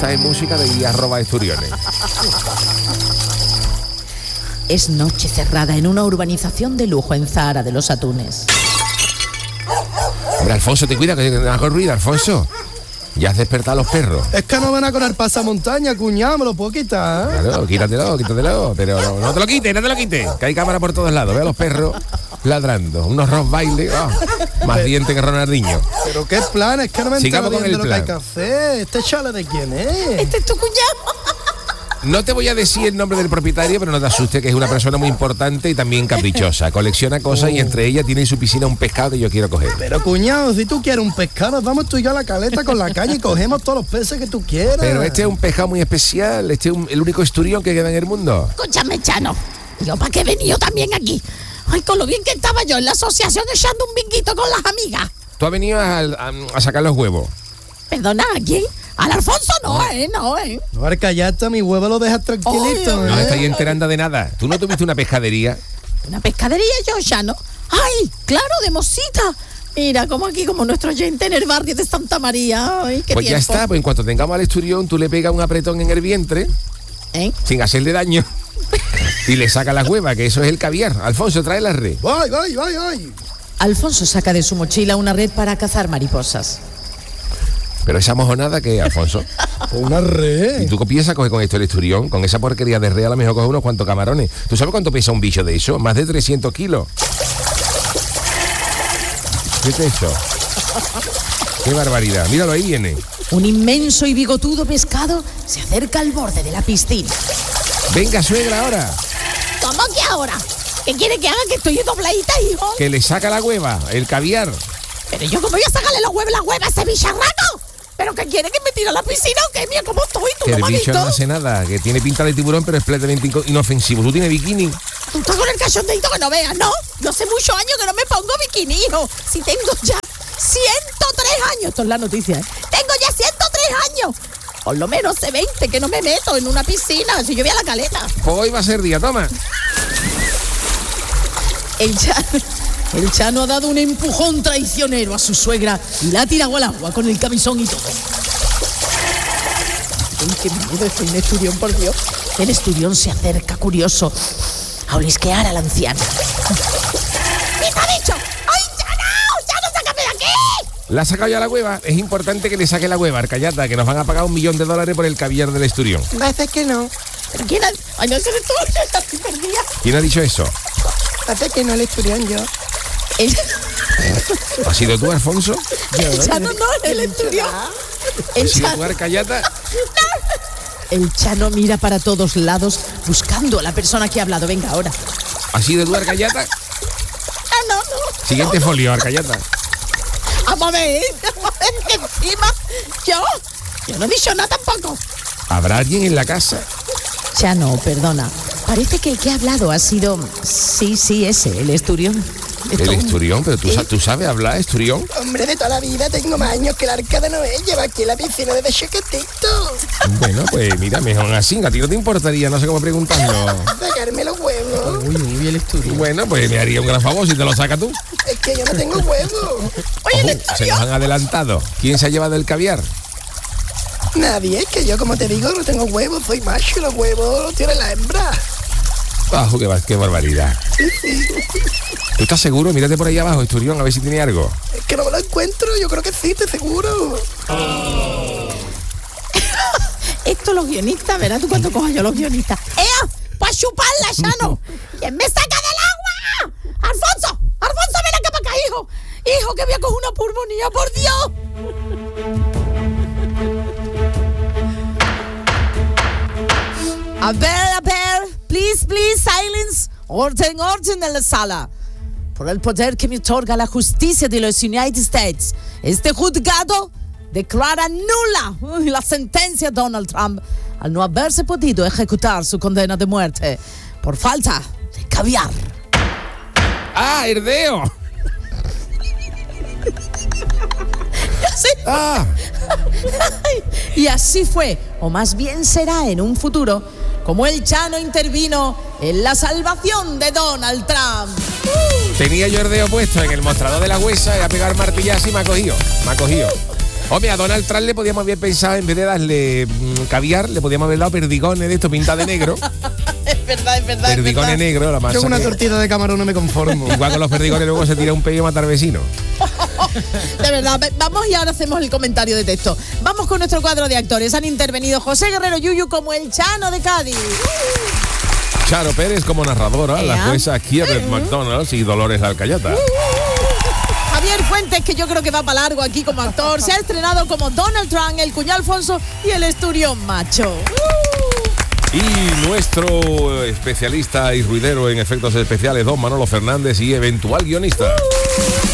Esta es música de @esturiones. Es noche cerrada en una urbanización de lujo en Zahara de los Atunes. Hombre, Alfonso, te cuida, que te hago ruido, Alfonso. Ya has despertado a los perros. Es que no van a con el pasamontaña, cuñado, me lo puedo quitar. Claro, quítatelo, pero no te lo quites, que hay cámara por todos lados. Ve a los perros ladrando, unos rottweiler, más dientes que Ronaldinho. Pero qué plan, es que no me entero Sigamos con bien el de lo que hay plan. que hacer. ¿Este chale de quién es? Este es tu cuñado. No te voy a decir el nombre del propietario, pero no te asustes, que es una persona muy importante y también caprichosa. Colecciona cosas y entre ellas tiene en su piscina un pescado que yo quiero coger. Pero cuñado, si tú quieres un pescado, nos vamos tú y yo a la caleta con la caña y cogemos todos los peces que tú quieras. Pero este es un pescado muy especial, este es el único esturión que queda en el mundo. Escúchame, Chano. ¿Yo para qué he venido también aquí? Ay, con lo bien que estaba yo en la asociación echando un binguito con las amigas. Tú has venido a sacar los huevos. Perdona, ¿a quién? Al Alfonso no. No, ahora callate, mi huevo lo dejas tranquilito. Ay, No te estás enterando de nada. ¿Tú no tuviste una pescadería? Una pescadería yo, Chano. Ay, claro, de Mosita. Mira, como aquí, como nuestro oyente en el barrio de Santa María. Ay, qué Pues ya tiempo. está, pues en cuanto tengamos al esturión, tú le pegas un apretón en el vientre, ¿Eh? sin hacerle daño, y le sacas la hueva, que eso es el caviar. Alfonso, trae la red. Voy. Alfonso saca de su mochila una red para cazar mariposas. Pero esa mojonada, ¿qué, Alfonso? Una ¿Y red. tú qué piensas coger con esto el esturión? Con esa porquería de red a lo mejor coge unos cuantos camarones. ¿Tú sabes cuánto pesa un bicho de eso? Más de 300 kilos. ¿Qué es eso? ¡Qué barbaridad! Míralo, ahí viene. Un inmenso y bigotudo pescado se acerca al borde de la piscina. Venga, suegra, ahora. ¿Cómo que ahora? ¿Qué quiere que haga? Que estoy dobladita, hijo. Que le saca la hueva, el caviar. Pero yo, ¿cómo voy a sacarle la hueva a ese bicharraco? ¿Pero qué quiere? ¿Que me tire a la piscina o qué? Mira cómo estoy, tú Que no el me has bicho visto. no hace nada, que tiene pinta de tiburón, pero es completamente inofensivo. ¿Tú tienes bikini? Tú estás con el cachondeito que no veas, ¿no? Yo hace muchos años que no me pongo bikini, hijo. Si tengo ya 103 años. Esto es la noticia, ¿eh? Tengo ya 103 años. Por lo menos hace 20 que no me meto en una piscina. Si yo voy a la caleta. Pues hoy va a ser día, toma. El Chano ha dado un empujón traicionero a su suegra y la ha tirado al agua con el camisón y todo. Ay, qué miedo, estoy en esturión, por Dios. El esturión se acerca curioso a olisquear a la anciana. ¿Qué te ha dicho? ¡Ay, Chano, sácame de aquí! La ha sacado ya la hueva. Es importante que le saque la hueva, Arcayata, que nos van a pagar $1 millón por el caviar del esturión. Parece que no. ¿Pero quién ha...? Ay, no, ese eres tú, estoy perdida. ¿Quién ha dicho eso? Parece que no le esturión yo. ¿Has sido tú, Alfonso? El Chano no, el esturión. El ¿Has sido tú, Chano... Arcayata? El Chano mira para todos lados buscando a la persona que ha hablado. Venga, ahora. ¿Has sido tú, Arcayata? No. Siguiente folio, Arcayata. Vamos a ver que encima yo no he dicho nada tampoco. ¿Habrá alguien en la casa? Chano, perdona. Parece que el que ha hablado ha sido... Sí, ese, el esturión. El esturión, pero tú sabes hablar, esturión. Hombre, de toda la vida tengo más años que el arca de Noé. Lleva aquí la piscina desde chiquitito. Bueno, pues mira, mejor así. A ti no te importaría, no sé cómo preguntarlo. Sacarme los huevos. Uy, el esturión. Bueno, pues me haría un gran favor si te lo sacas tú. Es que yo no tengo huevos. Oye, el Se nos han adelantado. ¿Quién se ha llevado el caviar? Nadie, es que yo, como te digo, no tengo huevos. Soy macho y los huevos los tiene la hembra. Qué barbaridad. ¿Tú estás seguro? Mírate por ahí abajo, esturión, a ver si tiene algo. Es que no me lo encuentro. Yo creo que sí, estoy seguro. Esto los guionistas, verás tú cuando cojas yo los guionistas. ¡Ea! ¡Para chuparla, Chano! ¿Quién me saca del agua? ¡Alfonso! ¡Ven acá para acá, hijo! ¡Hijo, que voy a coger una pulmonía, por Dios! A ver, please, silence. Orden en la sala. Por el poder que me otorga la justicia de los United States, este juzgado declara nula la sentencia de Donald Trump al no haberse podido ejecutar su condena de muerte por falta de caviar. ¡Ah, Herdeo! Y así fue, o más bien será en un futuro, como el Chano intervino en la salvación de Donald Trump. Tenía yo Herdeo puesto en el mostrador de la huesa y a pegar martillazo y me ha cogido. Hombre, a Donald Trump le podíamos haber pensado, en vez de darle caviar, le podíamos haber dado perdigones de esto pintados de negro. Es verdad. Perdigones negros, la masa. Yo con una que- tortilla de camarón no me conformo. Igual con los perdigones luego se tira un pello y matar vecino. De verdad, vamos y ahora hacemos el comentario de texto. Vamos con nuestro cuadro de actores. Han intervenido José Guerrero Yuyu como el Chano de Cádiz. Charo Pérez como narradora, la Ea. jueza Kierbeth McDonald's y Dolores Alcayata. Javier Fuentes, que yo creo que va para largo aquí como actor, se ha estrenado como Donald Trump, el Cuñado Alfonso y el Esturión Macho. Y nuestro especialista y ruidero en efectos especiales, don Manolo Fernández, y eventual guionista.